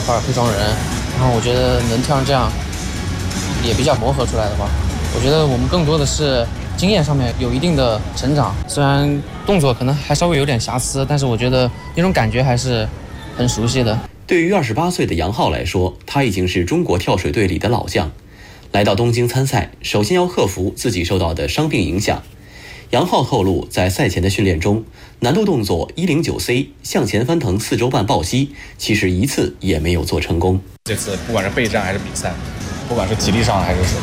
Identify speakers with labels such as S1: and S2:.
S1: 块会装人，然后我觉得能跳成这样也比较磨合出来的吧。我觉得我们更多的是经验上面有一定的成长，虽然动作可能还稍微有点瑕疵，但是我觉得那种感觉还是很熟悉的。
S2: 对于28岁的杨昊来说，他已经是中国跳水队里的老将。来到东京参赛，首先要克服自己受到的伤病影响。杨昊透露，在赛前的训练中，难度动作 109C 向前翻腾4周半抱膝，其实一次也没有做成功。
S3: 这次不管是备战还是比赛，不管是体力上还是